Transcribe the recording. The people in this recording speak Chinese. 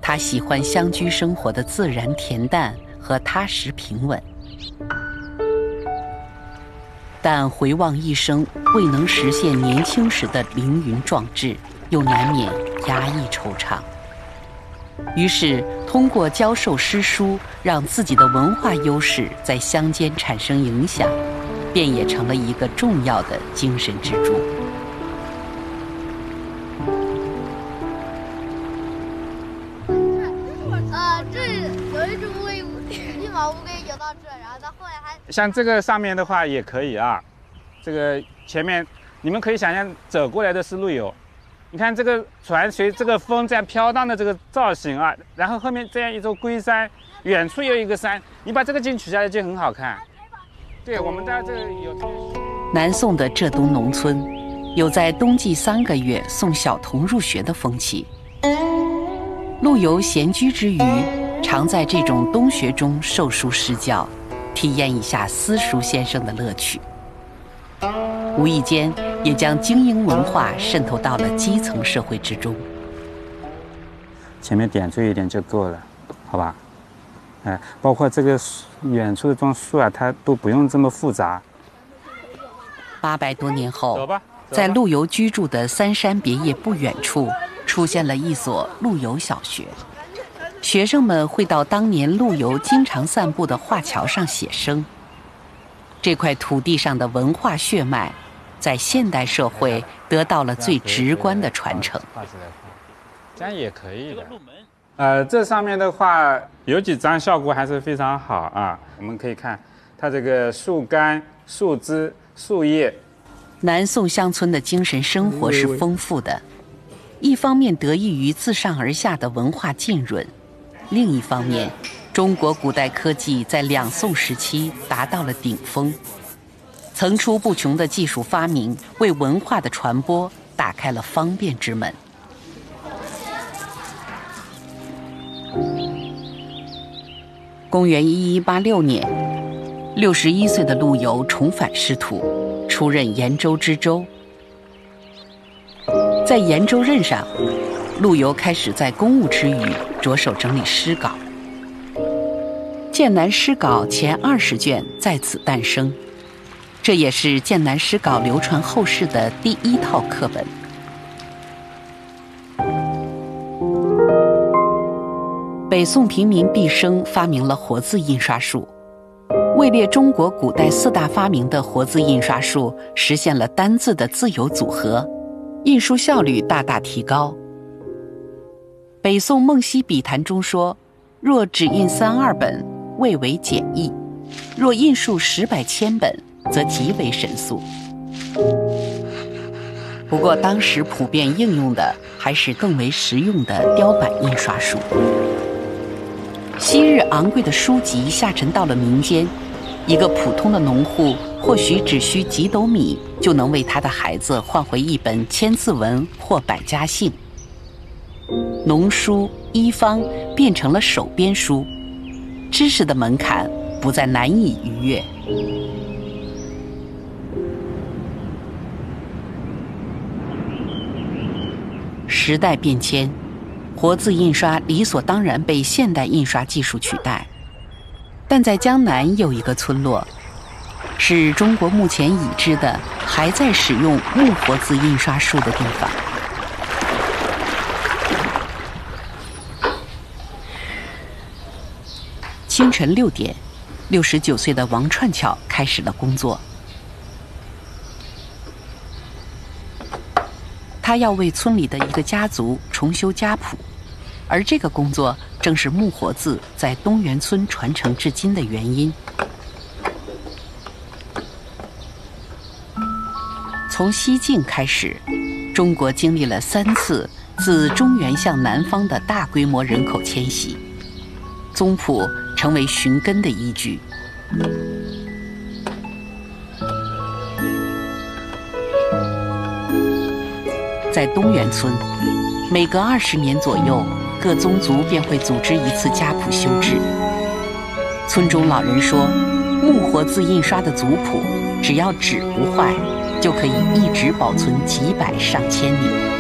他喜欢乡居生活的自然恬淡和踏实平稳。但回望一生未能实现年轻时的凌云壮志，又难免压抑惆怅。于是通过教授诗书，让自己的文化优势在乡间产生影响，便也成了一个重要的精神支柱。 这有一只乌龟，一毛乌龟游到这，然后到后来还像这个上面的话也可以啊，这个前面你们可以想象走过来的是陆游，你看这个船随这个风这样飘荡的这个造型啊，然后后面这样一座龟山，远处有一个山，你把这个景取下来就很好看。对，我们在这有南宋的浙东农村，有在冬季3个月送小童入学的风气。陆游闲居之余，常在这种冬学中授书施教，体验一下私塾先生的乐趣。无意间也将精英文化渗透到了基层社会之中。 前面点缀一点就够了，好吧？包括这个远处的种树啊，它都不用这么复杂。 800多年后，在陆游居住的三山别业不远处，出现了一所陆游小学。学生们会到当年陆游经常散步的画桥上写生。这块土地上的文化血脉，在现代社会得到了最直观的传承。 这样也可以的。这上面的话有几张效果还是非常好啊。我们可以看它这个树干、树枝、树叶。 南宋乡村的精神生活是丰富的，一方面得益于自上而下的文化浸润，另一方面，中国古代科技在两宋时期达到了顶峰，层出不穷的技术发明为文化的传播打开了方便之门。公元1186年，61岁的陆游重返仕途，出任延州知州。在延州任上，陆游开始在公务之余着手整理诗稿，《剑南诗稿》前20卷在此诞生，这也是《剑南诗稿》流传后世的第1套课本。北宋平民毕生发明了活字印刷术，位列中国古代4大发明的活字印刷术实现了单字的自由组合，印书效率大大提高。北宋梦溪笔谈中说，若只印3-2本，谓为简易；若印数10百千本，则极为神速。不过当时普遍应用的还是更为实用的雕版印刷术。昔日昂贵的书籍下沉到了民间，一个普通的农户或许只需几斗米，就能为他的孩子换回一本千字文或百家姓。农书、医方变成了手编书，知识的门槛不再难以逾越。时代变迁，活字印刷理所当然被现代印刷技术取代。但在江南有一个村落，是中国目前已知的还在使用木活字印刷术的地方。清晨6点，69岁的王串巧开始了工作。他要为村里的一个家族重修家谱，而这个工作正是木活字在东源村传承至今的原因。从西晋开始，中国经历了3次自中原向南方的大规模人口迁徙，宗谱成为寻根的依据。在东源村，每隔20年左右，各宗族便会组织一次家谱修制。村中老人说，木活字印刷的族谱，只要纸不坏，就可以一直保存几百上千年。